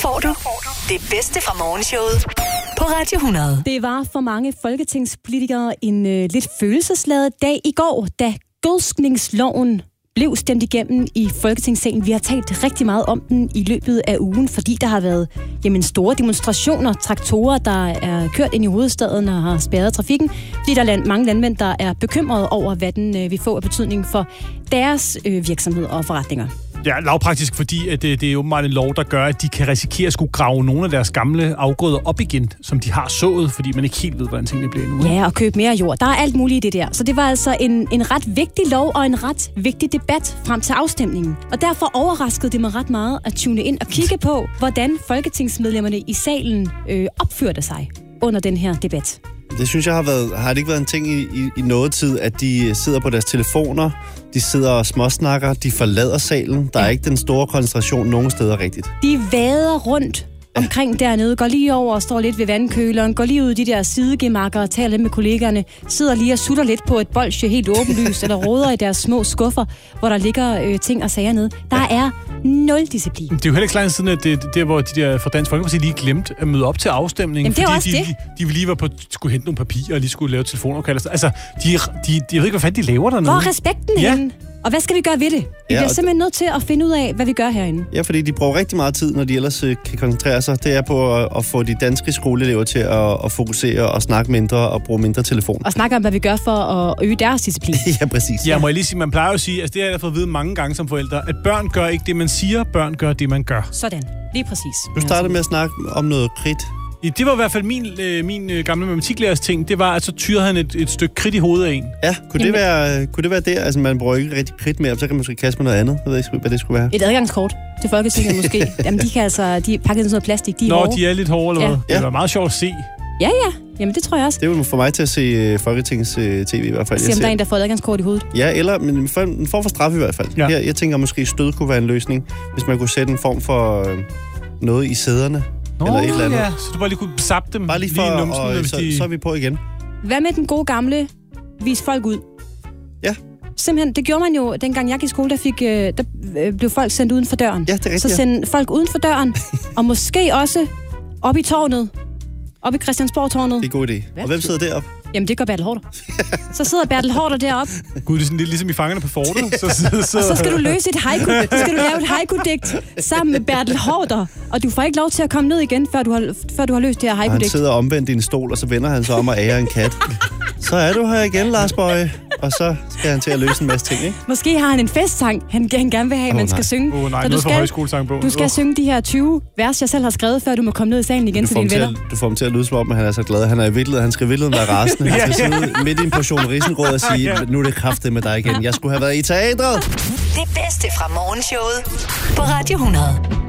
får du det bedste fra morgenshowet på Radio 100. Det var for mange folketingspolitikere en lidt følelsesladet dag i går, da gødskningsloven blev stemt igennem i Folketingssalen. Vi har talt rigtig meget om den i løbet af ugen, fordi der har været store demonstrationer, traktorer, der er kørt ind i hovedstaden og har spærret trafikken, fordi der er mange landmænd, der er bekymrede over, hvad den vil få af betydning for deres virksomhed og forretninger. Ja, lavpraktisk, fordi at det er jo meget en lov, der gør, at de kan risikere at skulle grave nogle af deres gamle afgrøder op igen, som de har sået, fordi man ikke helt ved, hvordan tingene bliver nu. Ja, og købe mere jord. Der er alt muligt i det der. Så det var altså en ret vigtig lov og en ret vigtig debat frem til afstemningen. Og derfor overraskede det mig ret meget at tune ind og kigge på, hvordan folketingsmedlemmerne i salen opførte sig under den her debat. Det synes jeg har det ikke været en ting i noget tid, at de sidder på deres telefoner, de sidder og småsnakker, de forlader salen. Der er ikke den store koncentration nogen steder rigtigt. De vader rundt omkring dernede, går lige over og står lidt ved vandkøleren, går lige ud i de der sidegemakker og taler lidt med kollegaerne, sidder lige og sutter lidt på et bolsje helt åbenlyst, eller roder i deres små skuffer, hvor der ligger ting og sager nede. Der er nul disciplin. Det er jo heller ikke lang siden, at det der, hvor de der fra Dansk Folkeparti lige glemte at møde op til afstemningen. Jamen, fordi de lige var skulle hente nogle papirer og lige skulle lave telefonopkald. Altså, jeg ved ikke, hvad fanden de laver dernede. Hvor er respekten henne? Og hvad skal vi gøre ved det? Vi bliver simpelthen nødt til at finde ud af, hvad vi gør herinde. Ja, fordi de bruger rigtig meget tid, når de ellers kan koncentrere sig. Det er på at få de danske skoleelever til at fokusere og snakke mindre og bruge mindre telefon. Og snakke om, hvad vi gør for at øge deres disciplin. Ja, præcis. Ja, må jeg lige sige, man plejer jo at sige, altså det har jeg fået at vide mange gange som forældre, at børn gør ikke det, man siger, børn gør det, man gør. Sådan, lige præcis. Du startede med at snakke om noget kridt. Det var i hvert fald min gamle matematiklærers ting. Det var, at så tyrede han et stykke kridt i hovedet af en. Ja, kunne det være der? Altså, man bruger ikke rigtig kridt mere, så kan man måske kaste med noget andet. Jeg ved ikke, hvad det skulle være. Et adgangskort til Folketinget måske. Jamen, de er pakket i sådan noget plastik. De er hårde. De er lidt hårde, eller hvad? Ja. Det var meget sjovt at se. Ja. Jamen, det tror jeg også. Det er jo for mig til at se Folketingets tv i hvert fald. Se om der er en, der får adgangskort i hovedet. Ja, eller en form for straf i hvert fald. Ja. Jeg tænker måske stød kunne være en løsning, hvis man kunne sætte en form for noget i sæderne. Eller et eller andet. Ja, så du bare lige kunne zappe dem bare lige for, lige i numsen, og så er vi på igen. Hvad med den gode gamle vis folk ud? Ja. Simpelthen, det gjorde man jo, dengang jeg gik i skole, der blev folk sendt uden for døren. Ja, det er rigtigt. Så send folk uden for døren, og måske også op i tårnet. Op i Christiansborg-tårnet. Det er en god idé. Og hvem sidder deroppe? Jamen, det gør Bertel Haarder. Så sidder Bertel Haarder deroppe. Gud, det er sådan lidt ligesom i Fangerne på fortet. Og så skal du løse et haiku. Så skal du lave et haiku-digt sammen med Bertel Haarder. Og du får ikke lov til at komme ned igen, før du har løst det her haiku-digt. Han sidder omvendt i en stol, og så vender han sig om og ærer en kat. Så er du her igen, Lars Bøje. Og så skal han til at løse en masse ting, ikke? Måske har han en festsang, han gerne vil have, man skal synge. Nej, noget for højskolesangbogen. Du skal synge de her 20 vers, jeg selv har skrevet, før du må komme ned i salen igen til dine venner. Du får ham til at lyde som om, at han er så glad. Han skal virkelig være rasende. Han skal sidde midt i en portion risengrød og sige, nu er det kraftigt med dig igen. Jeg skulle have været i teatret. Det bedste fra morgenshowet på Radio 100.